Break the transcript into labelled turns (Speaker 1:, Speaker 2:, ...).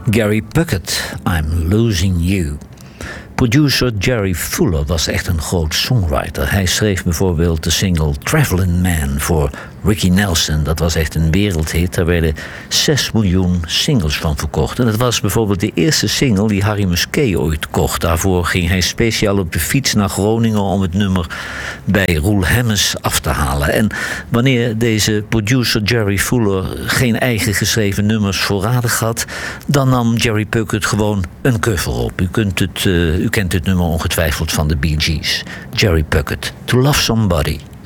Speaker 1: Gary Puckett, I'm Losing You. Producer Jerry Fuller was echt een groot songwriter. Hij schreef bijvoorbeeld de single Travelin' Man voor Ricky Nelson. Dat was echt een wereldhit. Daar werden 6 miljoen singles van verkocht. En dat was bijvoorbeeld de eerste single die Harry Musquet ooit kocht. Daarvoor ging hij speciaal op de fiets naar Groningen om het nummer bij Roel Hemmens af te halen. En wanneer deze producer Jerry Fuller geen eigen geschreven nummers voorradig had, dan nam Jerry Puckett gewoon een cover op. U kent het nummer ongetwijfeld van de Bee Gees. Jerry Puckett, To Love Somebody.